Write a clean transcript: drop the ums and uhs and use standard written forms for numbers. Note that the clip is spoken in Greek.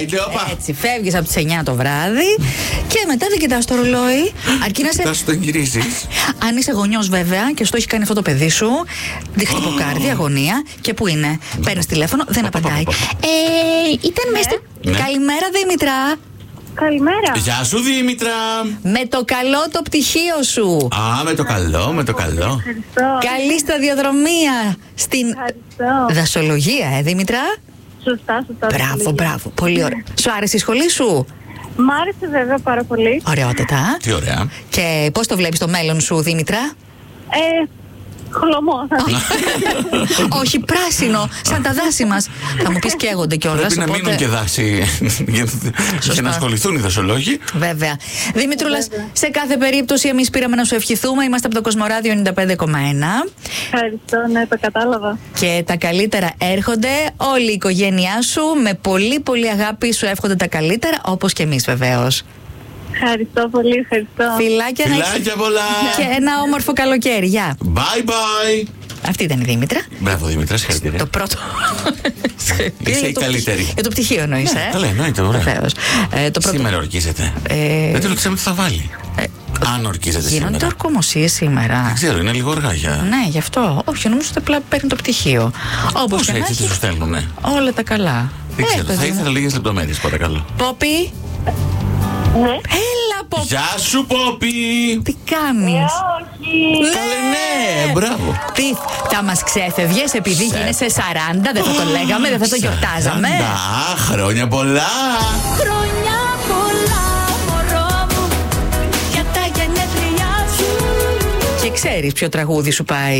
Έτσι, φεύγεις από τις 9 το βράδυ και μετά δεν κοιτάς το ρολόι. Αρκεί να σε. Θα σου το γυρίσεις. Αν είσαι γονιός βέβαια και στο έχει κάνει αυτό το παιδί σου, χτυποκάρδια, αγωνία. Και πού είναι? Παίρνεις τηλέφωνο, δεν απαντάει. Ήταν μέσα στο. Καλημέρα, Δήμητρα. Καλημέρα. Γεια σου, Δήμητρα. Με το καλό το πτυχίο σου. Α, με το καλό, με το καλό. Ευχαριστώ. Καλή σταδιοδρομία στην δασολογία, Δήμητρα. Σωστά. Μπράβο, μπράβο. Πολύ ωραία. Σου άρεσε η σχολή σου? Μ' άρεσε βέβαια πάρα πολύ. Ωραιότατα. Τι ωραία. Και πώς το βλέπεις το μέλλον σου, Δήμητρα? Χλωμό. Όχι, πράσινο, σαν τα δάση μας. Θα μου πεις καίγονται κιόλας. Πρέπει να μείνουν και δάση για να ασχοληθούν οι δασολόγοι. Βέβαια. Δήμητρουλα, σε κάθε περίπτωση εμείς πήραμε να σου ευχηθούμε. Είμαστε από το Κοσμοράδιο 95,1. Ευχαριστώ, ναι, το κατάλαβα. Και τα καλύτερα έρχονται. Όλη η οικογένειά σου με πολύ πολύ αγάπη σου εύχονται τα καλύτερα, όπως και εμείς βεβαίως. Ευχαριστώ πολύ, ευχαριστώ. Φιλάκια πολλά. Και ένα όμορφο καλοκαίρι. Γεια. Bye bye. Αυτή ήταν η Δήμητρα. Μπράβο, Δήμητρα, συγχαρητήρια. Το πρώτο. Είσαι η καλύτερη. Για το πτυχίο εννοείς, Καλά, εννοείται, ωραία. Βεβαίως. Σήμερα ορκίζεται. Δεν το ρωτήσαμε τι θα βάλει. Αν ορκίζεται σήμερα. Γίνονται ορκομοσίες σήμερα. Δεν ξέρω, είναι λίγο αργά για. Ναι, γι' αυτό. Όχι, νομίζω ότι απλά παίρνει το πτυχίο. Όπως και έτσι σου στέλνουνε. όλα τα καλά. Δεν ξέρω, θα ήθελα λίγες λεπτομέρειες, παρακαλώ. Πόπι. Ναι. Έλα, Πόπι. Γεια σου, Πόπι. Τι κάνεις? Όχι. Καλέ, ναι, μπράβο. Τι, θα μας ξέφευγες επειδή γίνεσαι 40, δεν θα το λέγαμε, δεν θα το γιορτάζαμε. Χρόνια πολλά. Χρόνια πολλά, μωρό μου, για τα γενέθλιά σου. Και ξέρεις ποιο τραγούδι σου πάει?